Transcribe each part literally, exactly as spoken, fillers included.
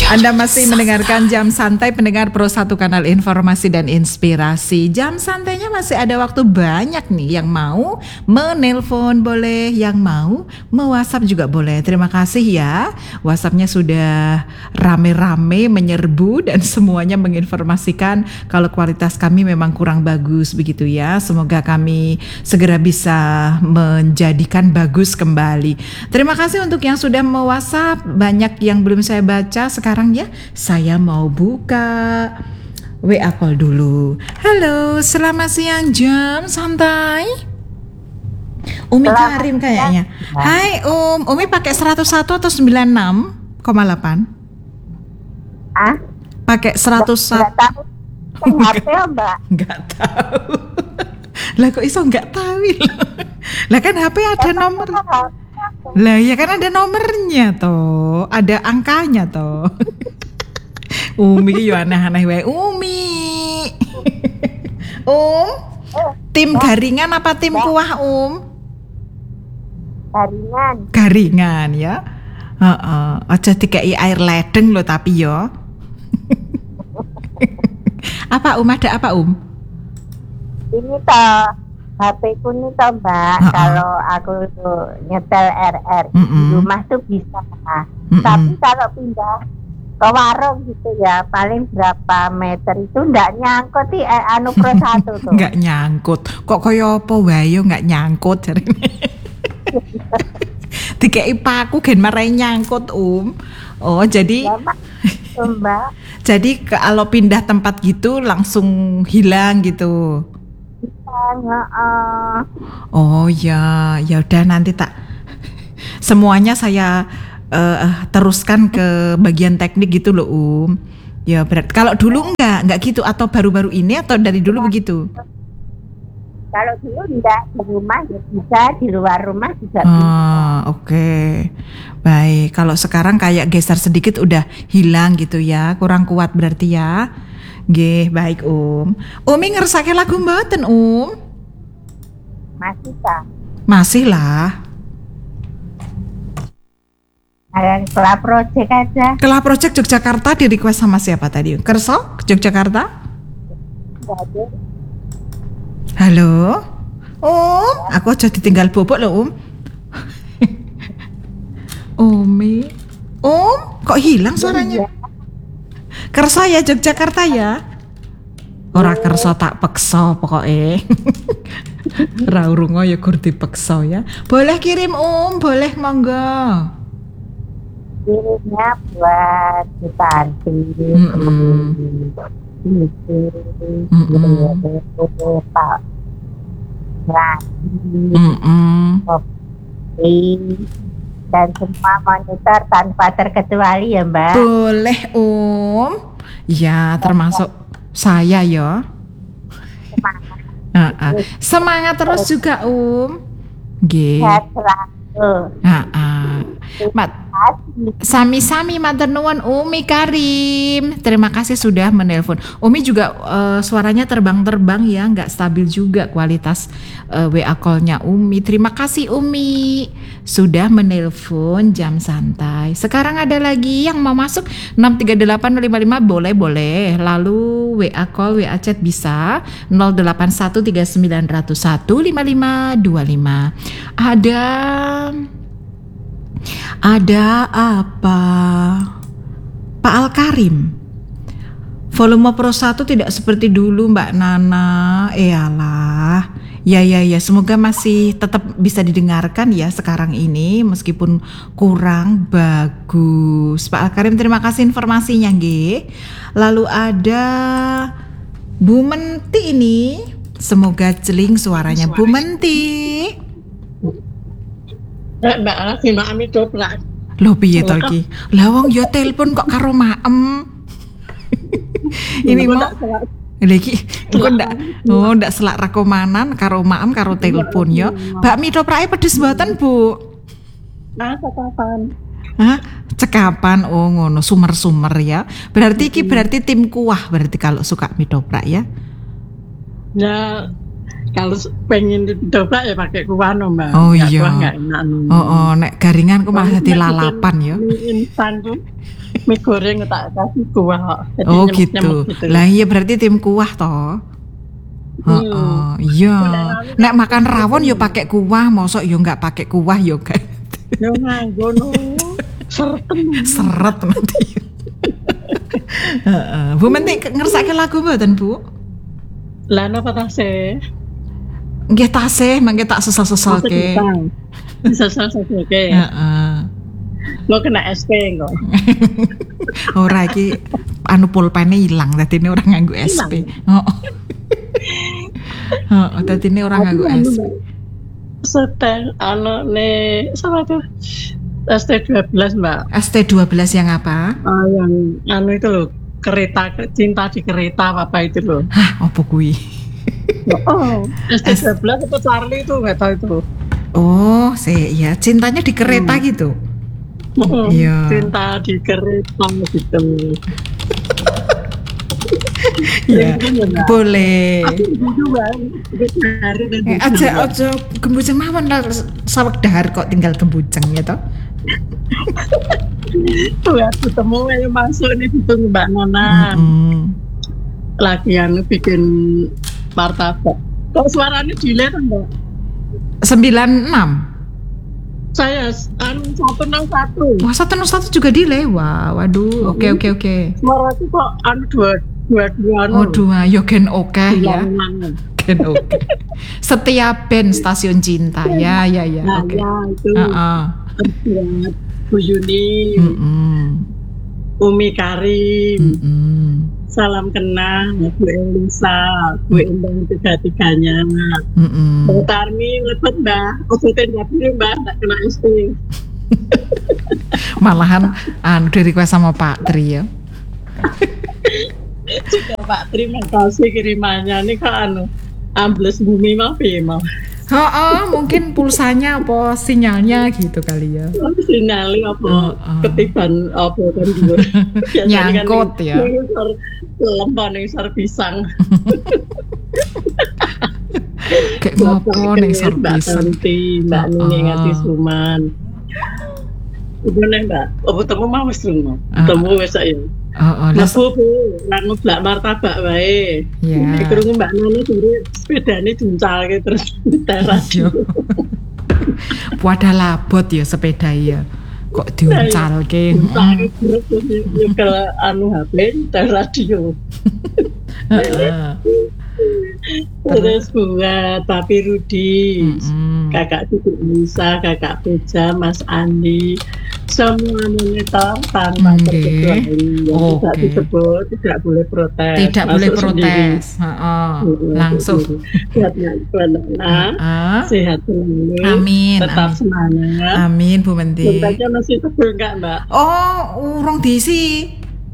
Anda masih mendengarkan Jam Santai, pendengar Pro satu Kanal Informasi dan Inspirasi. Jam santainya masih ada waktu banyak nih. Yang mau menelpon boleh, yang mau me-WhatsApp juga boleh. Terima kasih ya. WhatsAppnya sudah rame-rame menyerbu dan semuanya menginformasikan kalau kualitas kami memang kurang bagus begitu ya. Semoga kami segera bisa menjadikan bagus kembali. Terima kasih untuk yang sudah me-WhatsApp. Banyak yang belum saya baca. Sekarang ya, saya mau buka W A call dulu. Halo, selamat siang Jam Santai. Umi Selamat Karim siang. kayaknya. Hai Om, Umi pakai seratus satu atau sembilan puluh enam koma delapan? Ah? Pakai seratus satu. Nggak tahu. Kan H P ya, Mbak? Nggak tahu. Lah kok iso nggak tahu loh. Lah kan H P ada nomor. Lah ya kan ada nomornya toh, ada angkanya toh. Umi ki yo aneh-aneh wae Umi. Om, tim garingan apa tim kuah Om? Jaringan. Garingan ya. Heeh, aja dikei air ledeng loh tapi yo. Apa Om, ada apa Om? Ini toh H P ku nih toh Mbak. Uh-uh. Kalau aku tuh nyetel R R di Mm-mm. rumah tuh bisa. Mm-mm. Tapi kalau pindah ke warung gitu ya, paling berapa meter itu nggak nyangkut sih eh, anu Pro satu tuh. Nggak nyangkut. Kok kaya apa wae yo nggak nyangkut jarine. Dikei paku gen marai nyangkut Om. Oh jadi Ya, Mbak. Tuh, Mbak. jadi kalau pindah tempat gitu langsung hilang gitu. Heeh. Oh ya, ya udah nanti tak semuanya saya uh, teruskan ke bagian teknik gitu loh Om. Ya berarti kalau dulu enggak, enggak gitu atau baru-baru ini atau dari dulu begitu? Kalau dulu enggak di rumah ya bisa, di luar rumah juga bisa. Ah, oke. Baik, kalau sekarang kayak geser sedikit udah hilang gitu ya, kurang kuat berarti ya. Nggih, baik Om. Umi ngersake lagu mboten Om? Masih tak? Masih lah. Ada Kelah Project aja. Kelah Project Yogyakarta di request sama siapa tadi? Kerso Yogyakarta? Nggak ada. Halo? Om, aku aja ditinggal bobok loh Om. Umi. Om, kok hilang suaranya? Kerso ya Yogyakarta ya? Ora kerso tak pekso pokoknya. Raurungo ya gur dipekso ya. Boleh kirim Om, boleh monggo. Kirimnya buat di panti. Mm-mm. Gitu. Pak. Lagi. Mm-mm. Kopi. Dan semua monitor tanpa terkecuali ya Mbak. Boleh Om. Ya termasuk saya ya. Semangat. Uh-uh. Semangat terus juga Om. Nggih. Sehat selalu. Heeh. Mat sami-sami matur nuwun Umi Karim. Terima kasih sudah menelpon. Umi juga uh, suaranya terbang-terbang ya, nggak stabil juga kualitas uh, W A call-nya Umi. Terima kasih Umi sudah menelpon Jam Santai. Sekarang ada lagi yang mau masuk enam tiga delapan nol lima lima boleh boleh. Lalu W A call, W A chat bisa nol delapan satu tiga sembilan nol satu lima lima dua lima. Ada Ada apa? Pak Al Karim. Volume Pro satu tidak seperti dulu Mbak Nana. Eyalah. Ya ya ya, semoga masih tetap bisa didengarkan ya sekarang ini meskipun kurang bagus. Pak Al Karim terima kasih informasinya nggih. Lalu ada Bu Menti ini. Semoga celing suaranya Bu Menti. Mbak lagi maem itu Pak. Lho piye to iki? Lah wong yo telepon kok karo maem. Ini mau lagi kok ndak oh ndak selak rakomanan karo maem karo telepon yo. Bakmi toprake pedes mboten, Bu? Nah, kapan? Hah? Cekapan. Oh ngono, sumer-sumer ya. Berarti iki berarti tim kuah berarti kalau suka mie toprak ya. Ya kalau pengen didobrak ya pakai kuah no Mbak. Oh Nggak iya. kuah nggak enak. Oh, oh nek garingan kok malah dadi lalapan ya. Mie instan tuh. Mie goreng tak kasih kuah. Jadi Oh nyemuk-nyemuk gitu. Lah iya berarti tim kuah toh. Heeh, iya. Nek makan rawon yo pakai kuah, mosok yo nggak pakai kuah yo kan. Yo nganggo no. Sereten. Seret nanti. Heeh. Bu Menti ngersake lagu mboten, Bu? Lah napa tase? Nggih tasih, mangke tak sesal-sesalke. Sesal-sesal oke. Heeh. Lo kena S P kok. Ora iki anu pulpene ilang, dadine ora nganggo S P. Heeh. Heeh, dadine ora nganggo S P. Setel anu ne sama tuh S T dua belas Mbak. S T dua belas yang apa? Ah yang anu itu loh, kereta cinta di kereta apa itu loh. Hah, opo kuwi? Oh, S T dua belas atau Charlie itu nggak tahu itu. Oh, sih ya, cintanya di kereta Hmm. gitu. Oh, Iya. cinta di kereta gitu. Ya, boleh. Eh, aja aja gembujeng mawon lah saweg dahar kok tinggal gembujeng ya toh. Tuh ya ketemu ayo masuk nih ditunggu Mbak Nana. Mm-mm. Lagi anu bikin martabak. Kok suaranya delay kan Mbak? sembilan enam. Saya anu satu enam satu. Wah, satu nol satu juga delay. Wah, waduh. Oke oke oke. Suaraku kok anu dua dua dua anu. Oh, dua yo gen oke ya. Ulang-ulangan. Gen oke. Setiap band stasiun cinta. Ya ya ya. Nah, Oke. ya itu Heeh. buat Bu Yuni, Mm-mm. Umi Karim, Mm-mm. salam kenal Bu Elisa, Bu Endang tiga-tiganya, Mm-mm. Bu Tarmi lepet Mbak, ojoten nggak pilih Mbak, nggak kena S T. Malahan anu di request sama Pak Tri ya. Juga Pak terima kasih kirimannya nih kok anu ambles bumi mah piye mau. Oh, mungkin pulsanya apa sinyalnya gitu kali ya. Sinyali apa Oh, oh. ketiban apa kan dulu. Nyangkut ya. Lempar nih sar pisang. Kayak ngopo nih sor Mbak pisan. Tanti, Mbak Oh, Nini oh. Ngati Suman. Ibu nih Mbak, apa temu mau wis lunga? Ah. Temu wis saya. Oh, oh, las- Lebu Bu, lan ngeblak martabak wae. Ya. Nek krungu Mbak Nini dulu sepedane diuncalke terus di teras. Iya. Wadah labot ya sepeda ya. Kok diuncalke. Diuncalke terus terus nyekel anu H P teras radio. Heeh. Terus buat Papi Rudi, Mm-mm. Kakak Titik Nisa, Kakak Puja, Mas Andi, semua monitor tanpa Oke. terkecuali yang tidak Oke. disebut tidak boleh protes. Tidak Masuk boleh sendiri. protes. Heeh. Mm-mm, Langsung. Sehatnya Ibu anak, Heeh. sehat selalu, Amin, tetap amin. semangat. Amin Bu Menti. Dompetnya masih tebel enggak Mbak? Oh, urung diisi.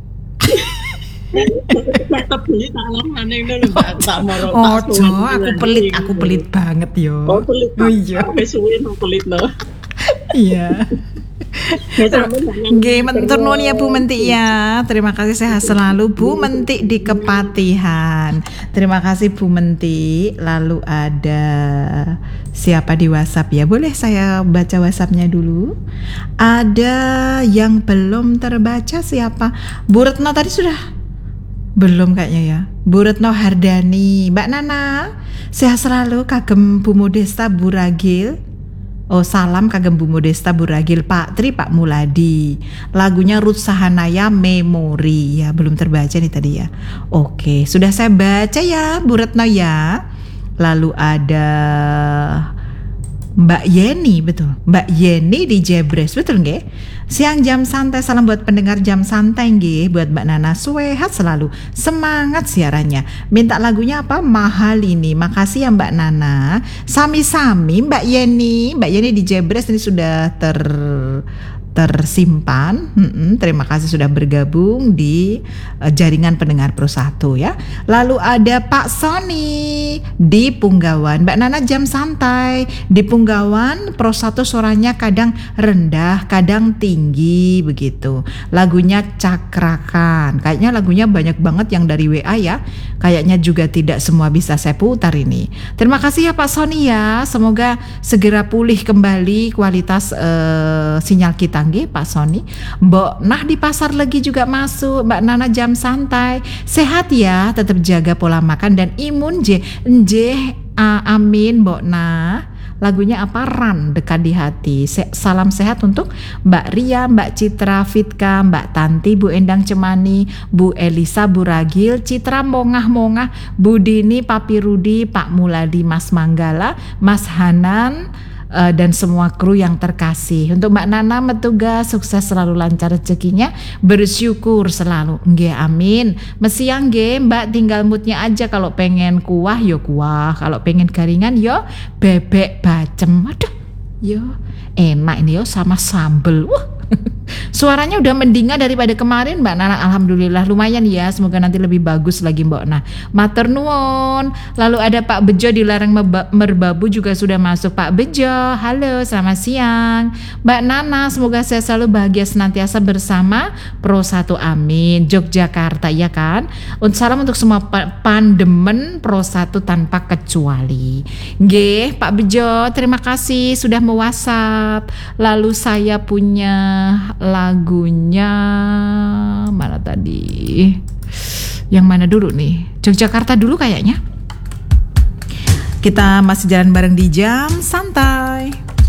Tetap beli tak langane dulu Mbak, tak moro. Oh, tak Jo, suwen aku bulan pelit, ini. aku pelit banget yo. Oh pelit. Oh iya. Wis suwe no pelit no. Iya. Nggih, matur nuwun ya Bu Menti ya. Terima kasih sehat selalu Bu Menti di Kepatihan. Terima kasih Bu Menti. Lalu ada siapa di WhatsApp ya? Boleh saya baca WhatsAppnya dulu? Ada yang belum terbaca siapa? Bu Retno tadi sudah belum kayaknya ya. Bu Retno Hardani, Mbak Nana, sehat selalu kagem Bu Modesta Bu Ragil. Oh salam kagem Bu Modesta Bu Ragil, Pak Tri Pak Muladi. Lagunya Ruth Sahanaya Memori ya, belum terbaca nih tadi ya. Oke, sudah saya baca ya Bu Retno ya. Lalu ada Mbak Yeni, betul. Mbak Yeni di Jebres, betul nggih? Siang jam santai, salam buat pendengar jam santai nggih, buat Mbak Nana sehat selalu. Semangat siarannya. Minta lagunya apa? Mahal ini. Makasih ya Mbak Nana. Sami-sami Mbak Yeni. Mbak Yeni di Jebres ini sudah ter tersimpan. Mm-mm, terima kasih sudah bergabung di uh, jaringan pendengar Pro satu ya. Lalu ada Pak Sony di Punggawan. Mbak Nana jam santai di Punggawan Pro satu suaranya kadang rendah, kadang tinggi begitu. Lagunya cakrakan. Kayaknya lagunya banyak banget yang dari W A ya. Kayaknya juga tidak semua bisa saya putar ini. Terima kasih ya Pak Sony ya. Semoga segera pulih kembali kualitas uh, sinyal kita nggih Pak Sony. Mbok Nah di pasar lagi juga masuk. Mbak Nana jam santai. Sehat ya, tetap jaga pola makan dan imun je. Nje, uh, amin Mbok Nah. Lagunya apa? Ran, dekat di hati. Se- salam sehat untuk Mbak Ria, Mbak Citra, Fitka, Mbak Tanti, Bu Endang Cemani, Bu Elisa, Bu Ragil, Citra Mongah-Mongah, Bu Dini, Papi Rudi, Pak Muladi, Mas Manggala, Mas Hanan, uh, dan semua kru yang terkasih. Untuk Mbak Nana Metuga, sukses selalu, lancar rezekinya, bersyukur selalu. Nggih, amin. Mesiang nggih, Mbak tinggal moodnya aja. Kalau pengen kuah yo kuah, kalau pengen garingan yo bebek bacem. Aduh, yo enak ini yo sama sambel. Wah. Suaranya udah mendingan daripada kemarin Mbak Nana, alhamdulillah lumayan ya, semoga nanti lebih bagus lagi Mbak Nah. Matur nuwun. Lalu ada Pak Bejo di Lereng Meba- Merbabu juga sudah masuk. Pak Bejo, halo, selamat siang. Mbak Nana, semoga saya selalu bahagia senantiasa bersama Pro satu, amin. Yogyakarta ya kan. Untuk salam untuk semua pa- pandemen Pro satu tanpa kecuali. Nggih, Pak Bejo, terima kasih sudah me-WhatsApp. Lalu saya punya lagunya mana tadi? Yang mana dulu nih? Yogyakarta dulu kayaknya. Kita masih jalan bareng di Jam Santai.